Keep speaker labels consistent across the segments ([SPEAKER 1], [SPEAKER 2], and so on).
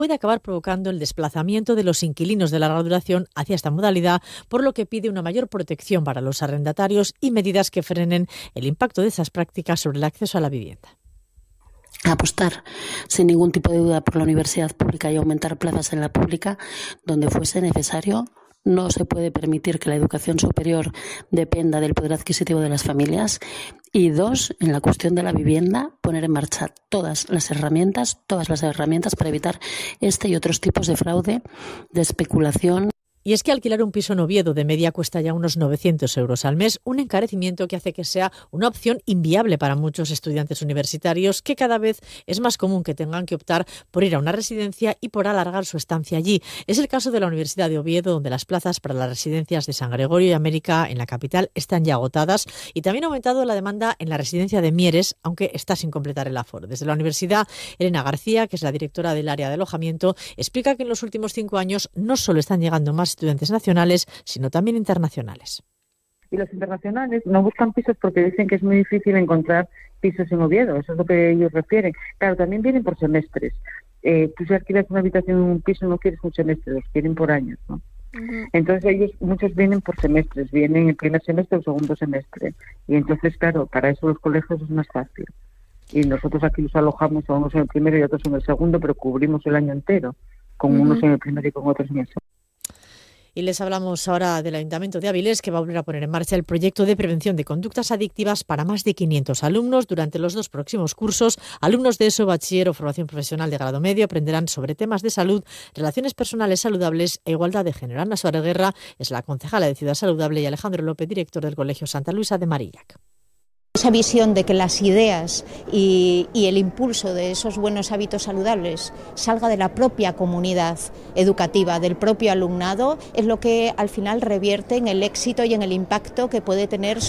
[SPEAKER 1] puede acabar provocando el desplazamiento de los inquilinos de larga duración hacia esta modalidad, por lo que pide una mayor protección para los arrendatarios y medidas que frenen el impacto de esas prácticas sobre el acceso a la vivienda.
[SPEAKER 2] Apostar sin ningún tipo de duda por la universidad pública y aumentar plazas en la pública donde fuese necesario. No se puede permitir que la educación superior dependa del poder adquisitivo de las familias. Y dos, en la cuestión de la vivienda, poner en marcha todas las herramientas para evitar este y otros tipos de fraude, de especulación.
[SPEAKER 1] Y es que alquilar un piso en Oviedo de media cuesta ya unos 900 euros al mes, un encarecimiento que hace que sea una opción inviable para muchos estudiantes universitarios, que cada vez es más común que tengan que optar por ir a una residencia y por alargar su estancia allí. Es el caso de la Universidad de Oviedo, donde las plazas para las residencias de San Gregorio y América en la capital están ya agotadas, y también ha aumentado la demanda en la residencia de Mieres, aunque está sin completar el aforo. Desde la universidad, Elena García, que es la directora del área de alojamiento, explica que en los últimos 5 años no solo están llegando más estudiantes nacionales, sino también internacionales.
[SPEAKER 3] Y los internacionales no buscan pisos porque dicen que es muy difícil encontrar pisos en Oviedo, eso es lo que ellos refieren. Claro, también vienen por semestres. Tú si alquilas una habitación en un piso no quieres un semestre, los quieren por años, ¿no? Uh-huh. Entonces muchos vienen por semestres, vienen el primer semestre o el segundo semestre. Y entonces, claro, para eso los colegios es más fácil. Y nosotros aquí los alojamos a unos en el primero y otros en el segundo, pero cubrimos el año entero, con unos en el primero y con otros en el segundo.
[SPEAKER 1] Y les hablamos ahora del Ayuntamiento de Avilés, que va a volver a poner en marcha el proyecto de prevención de conductas adictivas para más de 500 alumnos. Durante los 2 próximos cursos, alumnos de ESO, bachiller o formación profesional de grado medio aprenderán sobre temas de salud, relaciones personales saludables e igualdad de género. Ana Suárez Guerra es la concejala de Ciudad Saludable y Alejandro López, director del Colegio Santa Luisa de Marillac.
[SPEAKER 4] Esa visión de que las ideas y el impulso de esos buenos hábitos saludables salga de la propia comunidad educativa, del propio alumnado, es lo que al final revierte en el éxito y en el impacto que puede tener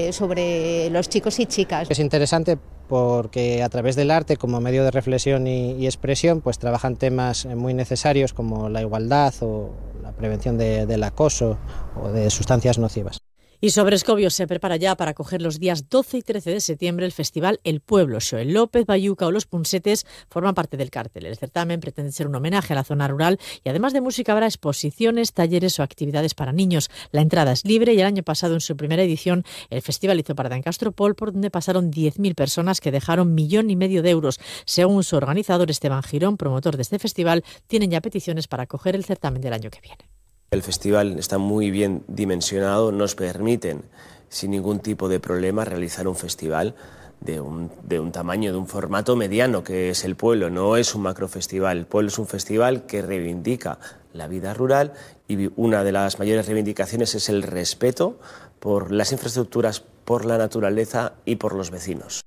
[SPEAKER 4] sobre los chicos y chicas.
[SPEAKER 5] Es interesante porque a través del arte como medio de reflexión y expresión pues trabajan temas muy necesarios como la igualdad o la prevención del acoso o de sustancias nocivas.
[SPEAKER 1] Y sobre Escobio se prepara ya para acoger los días 12 y 13 de septiembre el festival El Pueblo. Xoel López, Bayuca o Los Punsetes forman parte del cartel. El certamen pretende ser un homenaje a la zona rural y además de música habrá exposiciones, talleres o actividades para niños. La entrada es libre y el año pasado, en su primera edición, el festival hizo parada en Castropol, por donde pasaron 10.000 personas que dejaron 1,5 millones de euros. Según su organizador Esteban Girón, promotor de este festival, tienen ya peticiones para acoger el certamen del año que viene.
[SPEAKER 6] El festival está muy bien dimensionado, nos permiten sin ningún tipo de problema realizar un festival de un tamaño, de un formato mediano, que es El Pueblo. No es un macrofestival, El Pueblo es un festival que reivindica la vida rural y una de las mayores reivindicaciones es el respeto por las infraestructuras, por la naturaleza y por los vecinos.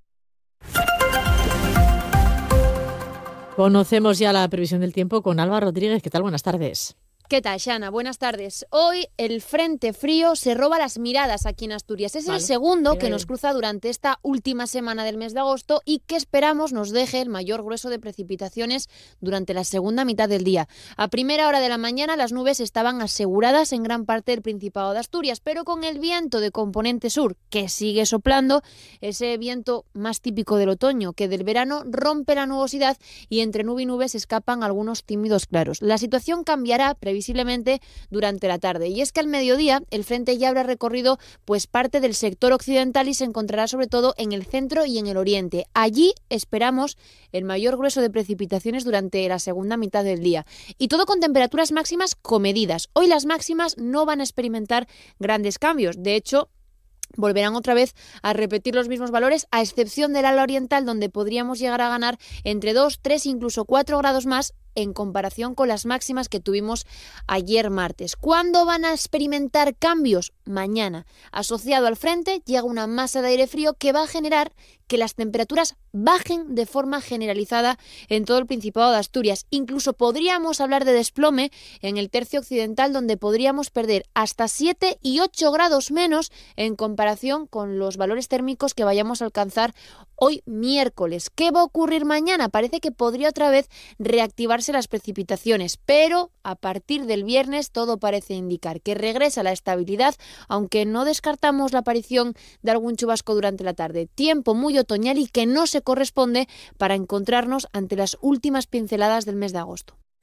[SPEAKER 1] Conocemos ya la previsión del tiempo con Alba Rodríguez. ¿Qué tal? Buenas tardes.
[SPEAKER 7] ¿Qué tal, Xana? Buenas tardes. Hoy el frente frío se roba las miradas aquí en Asturias. Es el segundo que nos cruza durante esta última semana del mes de agosto y que esperamos nos deje el mayor grueso de precipitaciones durante la segunda mitad del día. A primera hora de la mañana las nubes estaban aseguradas en gran parte del Principado de Asturias, pero con el viento de componente sur que sigue soplando, ese viento más típico del otoño que del verano, rompe la nubosidad y entre nube y nube se escapan algunos tímidos claros. La situación cambiará previsiblemente durante la tarde. Y es que al mediodía el frente ya habrá recorrido pues parte del sector occidental y se encontrará sobre todo en el centro y en el oriente. Allí esperamos el mayor grueso de precipitaciones durante la segunda mitad del día. Y todo con temperaturas máximas comedidas. Hoy las máximas no van a experimentar grandes cambios. De hecho, volverán otra vez a repetir los mismos valores, a excepción del ala oriental, donde podríamos llegar a ganar entre 2, 3, incluso 4 grados más en comparación con las máximas que tuvimos ayer martes. ¿Cuándo van a experimentar cambios? Mañana. Asociado al frente llega una masa de aire frío que va a generar que las temperaturas bajen de forma generalizada en todo el Principado de Asturias. Incluso podríamos hablar de desplome en el tercio occidental, donde podríamos perder hasta 7 y 8 grados menos en comparación con los valores térmicos que vayamos a alcanzar hoy miércoles. ¿Qué va a ocurrir mañana? Parece que podría otra vez reactivarse las precipitaciones, pero a partir del viernes todo parece indicar que regresa la estabilidad, aunque no descartamos la aparición de algún chubasco durante la tarde. Tiempo muy otoñal y que no se corresponde para encontrarnos ante las últimas pinceladas del mes de agosto.